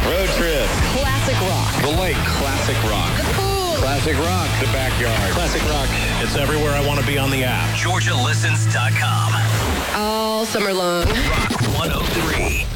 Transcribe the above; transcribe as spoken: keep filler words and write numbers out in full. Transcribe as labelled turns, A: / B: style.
A: Road trip.
B: Classic rock.
A: The lake. Classic rock.
B: The pool.
A: Classic rock. The backyard. Classic rock.
C: It's everywhere I want to be on the app.
D: Georgia Listens dot com.
B: All summer long.
D: Rock one oh three.